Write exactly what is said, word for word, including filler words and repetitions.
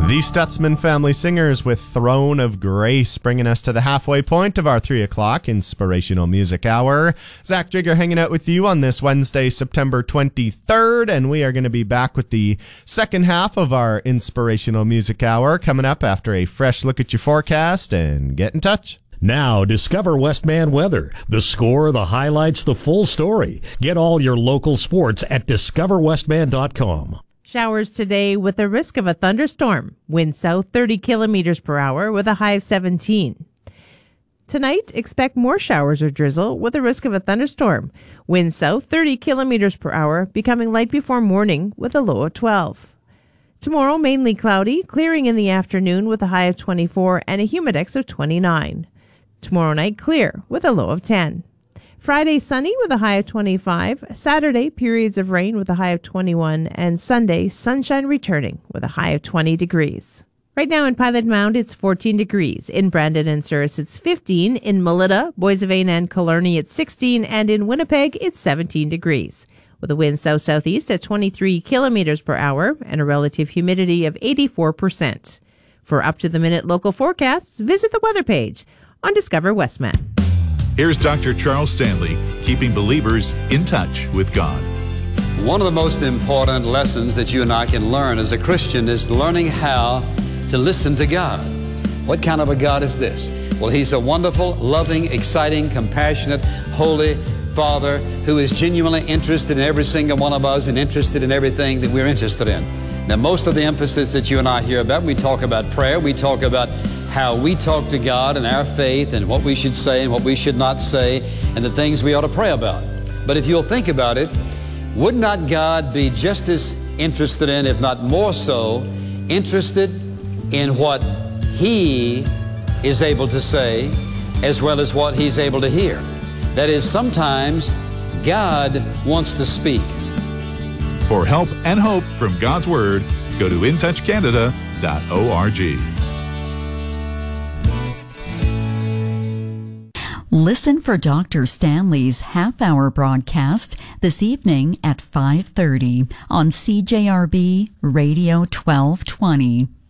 The Stutzman Family Singers with Throne of Grace, bringing us to the halfway point of our three o'clock Inspirational Music Hour. Zach Drigger hanging out with you on this Wednesday, September twenty-third, and we are going to be back with the second half of our Inspirational Music Hour coming up after a fresh look at your forecast, and get in touch. Now, discover Westman Weather. The score, the highlights, the full story. Get all your local sports at discover westman dot com. Showers today with a risk of a thunderstorm. Wind south thirty kilometers per hour with a high of seventeen. Tonight, expect more showers or drizzle with a risk of a thunderstorm. Wind south thirty kilometers per hour, becoming light before morning with a low of twelve. Tomorrow, mainly cloudy, clearing in the afternoon with a high of twenty-four and a humidex of twenty-nine. Tomorrow night, clear with a low of ten. Friday, sunny with a high of twenty-five. Saturday, periods of rain with a high of twenty-one. And Sunday, sunshine returning with a high of twenty degrees. Right now in Pilot Mound, it's fourteen degrees. In Brandon and Souris, it's fifteen. In Melita, Boissevain and Killarney, it's sixteen. And in Winnipeg, it's seventeen degrees. With a wind south-southeast at twenty-three kilometers per hour and a relative humidity of eighty-four percent. For up-to-the-minute local forecasts, visit the weather page on Discover Westman. Here's Doctor Charles Stanley, keeping believers in touch with God. One of the most important lessons that you and I can learn as a Christian is learning how to listen to God. What kind of a God is this? Well, He's a wonderful, loving, exciting, compassionate, holy Father who is genuinely interested in every single one of us and interested in everything that we're interested in. Now, most of the emphasis that you and I hear about, we talk about prayer, we talk about how we talk to God and our faith and what we should say and what we should not say and the things we ought to pray about. But if you'll think about it, would not God be just as interested in, if not more so, interested in what He is able to say as well as what He's able to hear? That is, sometimes God wants to speak. For help and hope from God's Word, go to in touch canada dot org. Listen for Doctor Stanley's half-hour broadcast this evening at five thirty on C J R B Radio twelve twenty.